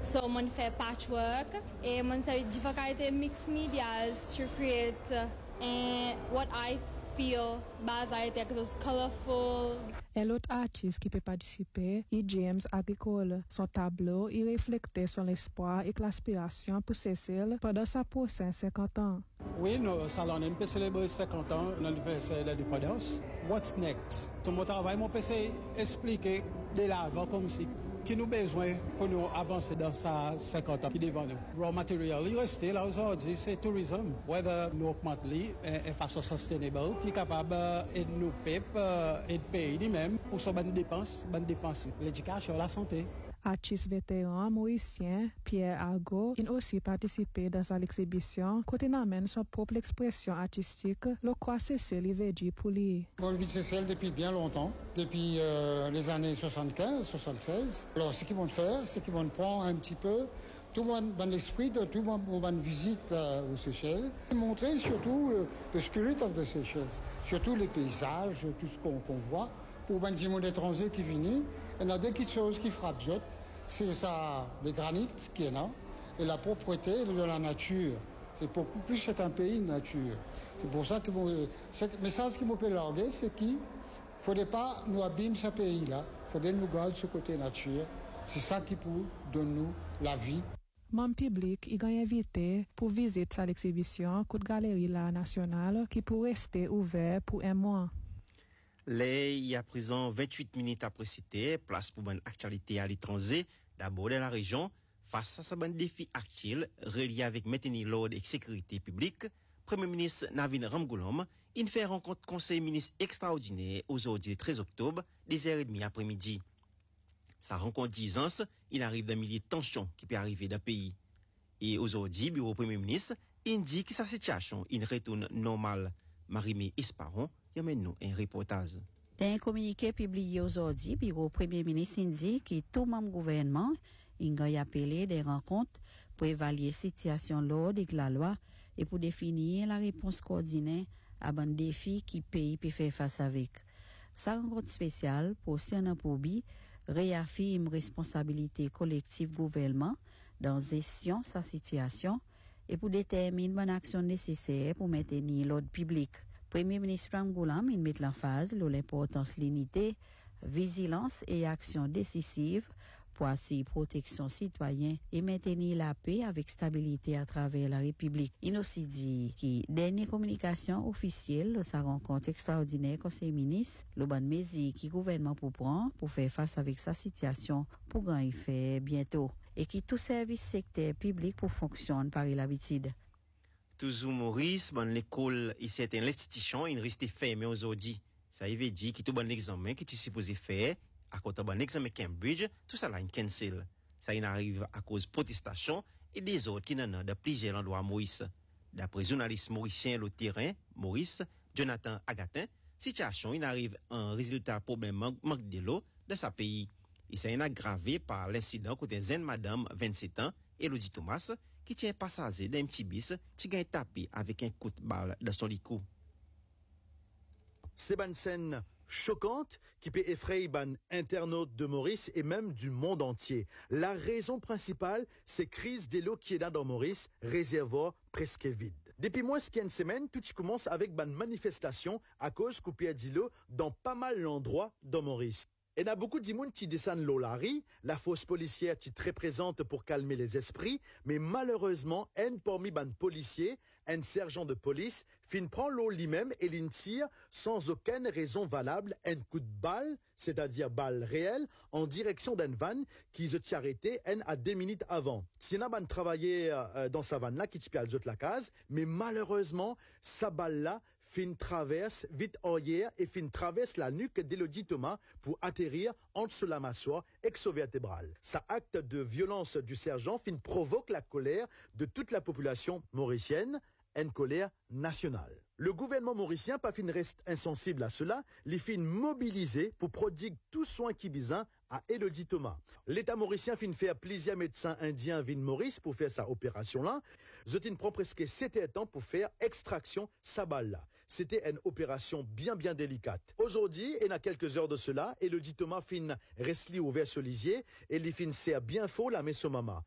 So, on fait patchwork et on fait différentes mixed medias to create what I feel basically because it's colorful. Et l'autre artiste qui peut participer est James Agricole. Son tableau y reflète son espoir et l'aspiration pour Cécile pendant sa prochaine 50 ans. Oui, nous salons peut célébrer 50 ans dans l'anniversaire de l'indépendance. What's next? Tout mon travail, mon PC expliquer de l'avant comme si qui nous besoin pour nous avancer dans sa 50 ans qui devant nous. Raw material, il reste là aujourd'hui, c'est tourisme. Whether nous augmentons de façon sustainable, qui est capable de nous payer et de payer lui-même pour son bonne dépense, l'éducation, la santé. Artiste vétéran mauricien Pierre Argo a aussi participé dans l'exhibition côté amène son propre expression artistique, le quoi Cécile veut dire pour lui. Moi, je vis de Cécile depuis bien longtemps, depuis les années 75, 76. Alors, ce qu'ils vont faire, c'est qu'ils vont prendre un petit peu tout l'esprit de tout mon visite aux Seychelles et montrer surtout le spirit of the Seychelles, surtout les paysages, tout ce qu'on voit. Pour les gens étrangers qui viennent, il y a des petites choses qui frappent, c'est ça, le granit qui est là, et la propreté de la nature. C'est beaucoup plus, c'est un pays de nature. C'est pour ça que le message qui me peut larguer, c'est qu'il ne faudrait pas nous abîmer ce pays-là, il faudrait nous garder ce côté nature. C'est ça qui peut donner nous la vie. Mon public y a invité pour visiter l'exhibition de Galerie La Nationale qui peut rester ouvert pour un mois. Il y a présent 28 minutes après citer, place pour une actualité à l'étranger, d'abord dans la région, face à ce bon défi actuel, relié avec maintenir l'ordre et sécurité publique, Premier ministre Navin Ramgoolam, il fait rencontre conseil ministre extraordinaire aujourd'hui le 13 octobre, 10h30 après-midi. Sa rencontre d'isance, il arrive d'un milieu de tensions qui peut arriver dans le pays. Et aujourd'hui, bureau Premier ministre indique que sa situation, il retourne normale. Marie-Mé Esparon, y amène nous un reportage. Dans un communiqué publié aujourd'hui, le bureau Premier ministre indique que tout membre gouvernement a appelé des rencontres pour évaluer la situation de l'ordre et de la loi et pour définir la réponse coordonnée à un défi qui le pays peut faire face avec. Sa rencontre spéciale pour Sianapobi réaffirme responsabilité collective gouvernement dans la gestion de sa situation et pour déterminer une action nécessaire pour maintenir l'ordre public. Premier ministre Ramgoolam met l'emphase sur l'importance de l'unité, vigilance et action décisive pour assurer protection citoyenne et maintenir la paix avec stabilité à travers la République. Il aussi dit que dernière communication officielle de sa rencontre extraordinaire conseil ministre, le bon mesure qui gouvernement pour prendre pour faire face avec sa situation pour gagner fait bientôt et que tout service secteur public pour fonctionne par l'habitude. Toujours Maurice, bon l'école et certaines institutions, il reste fermé aujourd'hui. Ça veut dire que tout bon examen qui tu supposé faire, à côté bon examen Cambridge, tout ça là, il cancel. Ça il arrive à cause de protestations et des autres qui n'en ont de plusieurs endroits à Maurice. D'après journaliste mauricien le terrain, Maurice, Jonathan Agatin, situation il arrive un résultat problème manque de l'eau de sa pays. Et ça est aggravé par l'incident côté Zen Madame, 27 ans, Elodie Thomas, qui tient passager d'un petit bus, qui gagne tapé avec un coup de balle dans son licou. C'est une scène choquante qui peut effrayer ban internautes de Maurice et même du monde entier. La raison principale, c'est crise de l'eau qui est là dans Maurice, réservoir presque vide. Depuis moins qu'une semaine, tout commence avec ban manifestation à cause coupé de l'eau dans pas mal d'endroits dans Maurice. Et il y a beaucoup de monde qui descendent l'eau la force policière qui est très présente pour calmer les esprits, mais malheureusement, un parmi ban policiers, un sergent de police, prend l'eau lui-même et l'in tire sans aucune raison valable un coup de balle, c'est-à-dire balle réelle, en direction d'un van qui se tient arrêté à 2 minutes avant. S'il ban travaillé dans sa van là qui tient la case, mais malheureusement, sa balle là traverse vite arrière et traverse la nuque d'Elodie Thomas pour atterrir entre la mâchoire exovertébrale. Sa acte de violence du sergent provoque la colère de toute la population mauricienne, une colère nationale. Le gouvernement mauricien reste insensible à cela, les mobilisés pour prodiguer tout soin qui vise à Elodie Thomas. L'État mauricien fait plusieurs médecins indiens vin Maurice pour faire sa opération là. Zotin prend presque 7 ans pour faire extraction sa balle là. C'était une opération bien délicate. Aujourd'hui, et à quelques heures de cela, Elodie Thomas reste ouvert sur lisier et les sert bien faux la mesomama.